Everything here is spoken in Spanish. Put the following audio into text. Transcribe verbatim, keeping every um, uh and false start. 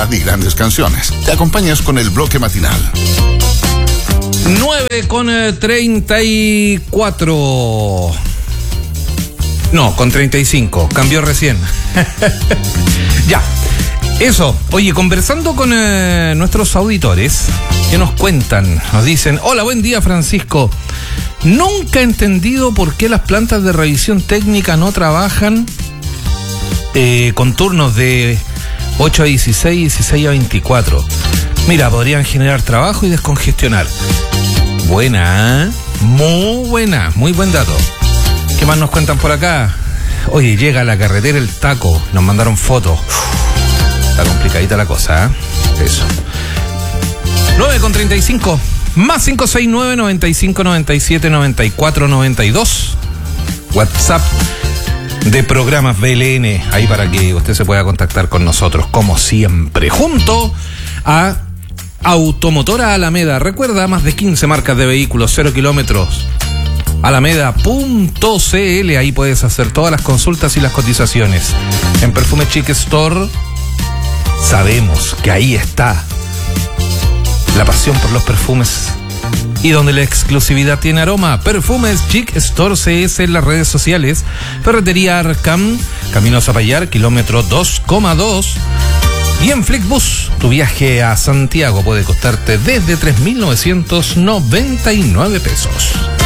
calidad y grandes canciones. Te acompañas con el bloque matinal. nueve con treinta y cuatro. No, con treinta y cinco. Cambió recién. Ya. Eso. Oye, conversando con eh, nuestros auditores, que nos cuentan, nos dicen: hola, buen día, Francisco. Nunca he entendido por qué las plantas de revisión técnica no trabajan eh, con turnos de ocho a dieciséis, dieciséis a veinticuatro. Mira, podrían generar trabajo y descongestionar. Buena, ¿eh? Muy buena, muy buen dato. ¿Qué más nos cuentan por acá? Oye, llega a la carretera el taco, nos mandaron fotos. Está complicadita la cosa, ¿eh? Eso. nueve con treinta y cinco, más cinco seis nueve, noventa y cinco, noventa y siete, noventa y cuatro, noventa y dos. WhatsApp de Programas B L N, ahí para que usted se pueda contactar con nosotros, como siempre, junto a Automotora Alameda. Recuerda, más de quince marcas de vehículos, cero kilómetros. Alameda punto c l, ahí puedes hacer todas las consultas y las cotizaciones. En Perfume Chic Store sabemos que ahí está la pasión por los perfumes y donde la exclusividad tiene aroma. Perfumes Chic Store C S en las redes sociales. Ferretería Arcam, Camino Zapallar, kilómetro dos coma dos. Y en Flixbus, tu viaje a Santiago puede costarte desde tres mil novecientos noventa y nueve pesos.